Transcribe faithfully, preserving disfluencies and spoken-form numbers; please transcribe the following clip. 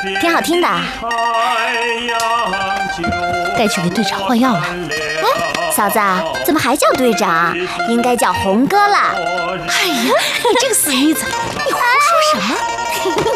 挺好听的。 该去给队长换药了。 哎，嫂子，怎么还叫队长？应该叫红哥了。 哎呀，你这个死妮子，你胡说什么？